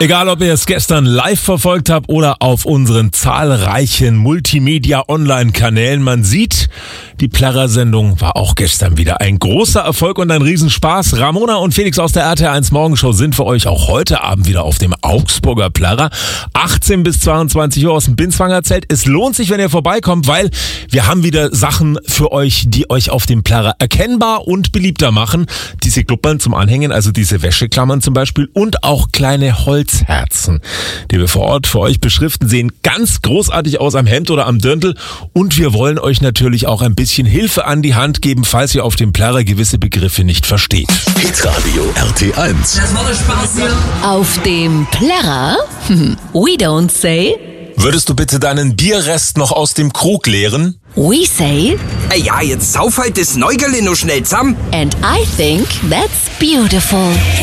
Egal, ob ihr es gestern live verfolgt habt oder auf unseren zahlreichen Multimedia-Online-Kanälen, man sieht, die Plärrer-Sendung war auch gestern wieder ein großer Erfolg und ein Riesenspaß. Ramona und Felix aus der RTL1 Morgenshow sind für euch auch heute Abend wieder auf dem Augsburger Plärrer. 18 bis 22 Uhr aus dem Binswanger Zelt. Es lohnt sich, wenn ihr vorbeikommt, weil wir haben wieder Sachen für euch, die euch auf dem Plärrer erkennbar und beliebter machen. Diese Gluppern zum Anhängen, also diese Wäscheklammern zum Beispiel, und auch kleine Holzherzen, die wir vor Ort für euch beschriften, sehen ganz großartig aus am Hemd oder am Dirndl. Und wir wollen euch natürlich auch ein bisschen Hilfe an die Hand geben, falls ihr auf dem Plärrer gewisse Begriffe nicht versteht. Hitradio RT1. Das war der Spaß hier. Auf dem Plärrer? We don't say. Würdest du bitte deinen Bierrest noch aus dem Krug leeren? We say. Ja, jetzt sauf halt das Neugerle noch schnell zusammen. And I think that's beautiful.